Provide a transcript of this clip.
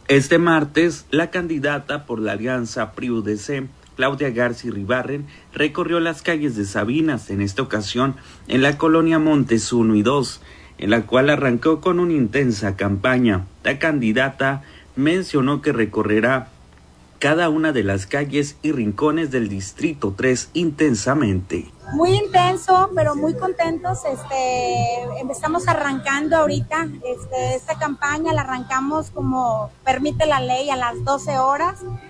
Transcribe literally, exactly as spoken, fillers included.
Este martes, la candidata por la alianza P R I-U D C, Claudia Garza Iribarren, recorrió las calles de Sabinas, en esta ocasión en la colonia Montes uno y dos, en la cual arrancó con una intensa campaña. La candidata mencionó que recorrerá cada una de las calles y rincones del Distrito tres intensamente. Muy intenso, pero muy contentos. Este, empezamos arrancando ahorita este, esta campaña, la arrancamos como permite la ley a las doce horas.